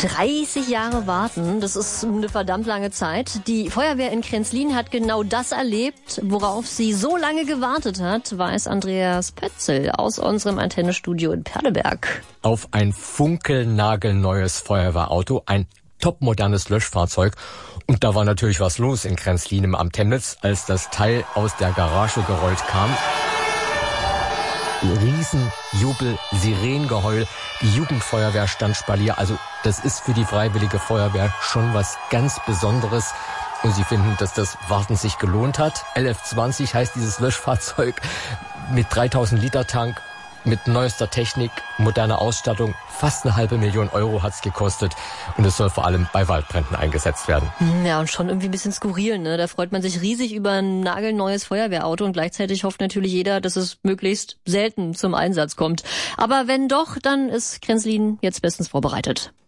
30 Jahre warten, das ist eine verdammt lange Zeit. Die Feuerwehr in Krenzlin hat genau das erlebt, worauf sie so lange gewartet hat, weiß Andreas Pötzel aus unserem Antennestudio in Perleberg. Auf ein funkelnagelneues Feuerwehrauto, ein topmodernes Löschfahrzeug. Und da war natürlich was los in Krenzlin am Temnitz, als das Teil aus der Garage gerollt kam. Riesenjubel, Sirenengeheul, die Jugendfeuerwehr stand Spalier. Also das ist für die Freiwillige Feuerwehr schon was ganz Besonderes. Und sie finden, dass das Warten sich gelohnt hat. LF20 heißt dieses Löschfahrzeug mit 3000 Liter Tank, mit neuester Technik, moderner Ausstattung. Fast 500.000 Euro hat's gekostet. Und es soll vor allem bei Waldbränden eingesetzt werden. Ja, und schon irgendwie ein bisschen skurril, ne? Da freut man sich riesig über ein nagelneues Feuerwehrauto und gleichzeitig hofft natürlich jeder, dass es möglichst selten zum Einsatz kommt. Aber wenn doch, dann ist Krenzlin jetzt bestens vorbereitet.